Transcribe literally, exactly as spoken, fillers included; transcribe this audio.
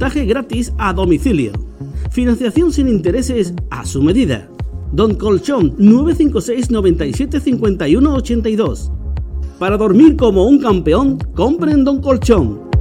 montaje gratis a domicilio. Financiación sin intereses a su medida. Don Colchón nueve cinco seis, noventa y siete, cincuenta y uno, ochenta y dos. Para dormir como un campeón, compren Don Colchón.